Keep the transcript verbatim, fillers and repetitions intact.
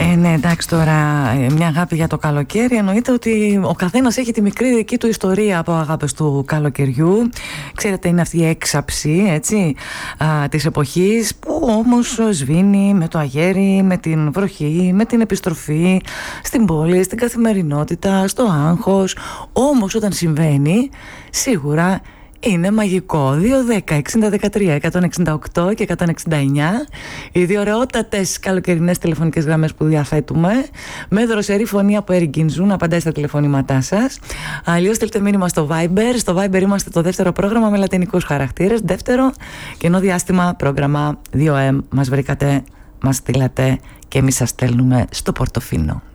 Ε, ναι, εντάξει τώρα, μια αγάπη για το καλοκαίρι. Εννοείται ότι ο καθένας έχει τη μικρή δική του ιστορία από αγάπες του καλοκαιριού. Ξέρετε, είναι αυτή η έξαψη, έτσι, α, της εποχής που όμως σβήνει με το αγέρι, με την βροχή, με την επιστροφή στην πόλη, στην καθημερινότητα, στο άγχος. Όμως όταν συμβαίνει, σίγουρα είναι μαγικό. Δύο δέκα εξήντα δεκατρία εκατόν εξήντα οκτώ και εκατόν εξήντα εννιά, οι δύο ωραιότατες καλοκαιρινές τηλεφωνικές γραμμές που διαθέτουμε, με δροσερή φωνή από Ερικίνζου να απαντάει στα τηλεφωνήματά σας. Αλλιώς στείλτε μήνυμα στο Viber. Στο Viber είμαστε το δεύτερο πρόγραμμα με λατινικούς χαρακτήρες. Δεύτερο κενό διάστημα πρόγραμμα δύο εμ. Μας βρήκατε, μας στείλατε και εμείς σας στέλνουμε στο Πορτοφίνο.